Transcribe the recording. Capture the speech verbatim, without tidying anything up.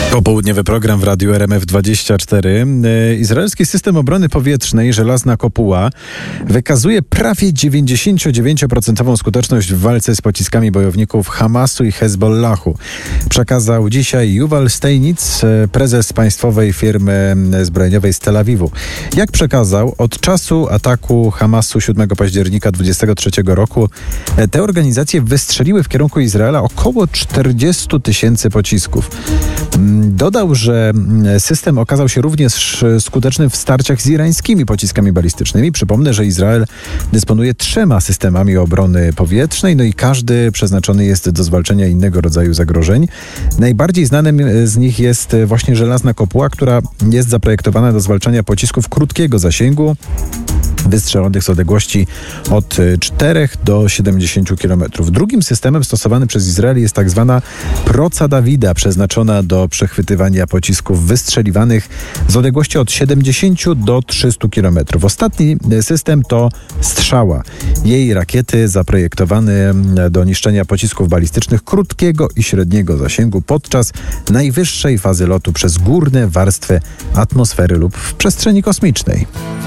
Popołudniowy program w Radiu R M F dwadzieścia cztery. Izraelski system obrony powietrznej Żelazna Kopuła wykazuje prawie dziewięćdziesiąt dziewięć procent skuteczność w walce z pociskami bojowników Hamasu i Hezbollahu. Przekazał dzisiaj Yuval Steinitz, prezes państwowej firmy zbrojeniowej z Tel Awiwu. Jak przekazał, od czasu ataku Hamasu siódmego października dwudziestego trzeciego roku te organizacje wystrzeliły w kierunku Izraela około czterdzieści tysięcy pocisków. Dodał, że system okazał się również skuteczny w starciach z irańskimi pociskami balistycznymi. Przypomnę, że Izrael dysponuje trzema systemami obrony powietrznej, no i każdy przeznaczony jest do zwalczenia innego rodzaju zagrożeń. Najbardziej znanym z nich jest właśnie Żelazna Kopuła, która jest zaprojektowana do zwalczania pocisków krótkiego zasięgu, wystrzelonych z odległości od czterech do siedemdziesięciu kilometrów. Drugim systemem stosowanym przez Izrael jest tak zwana proca Dawida, przeznaczona do przechwytywania pocisków wystrzeliwanych z odległości od siedemdziesięciu do trzystu kilometrów. Ostatni system to Strzała. Jej rakiety zaprojektowane do niszczenia pocisków balistycznych krótkiego i średniego zasięgu podczas najwyższej fazy lotu przez górne warstwy atmosfery lub w przestrzeni kosmicznej.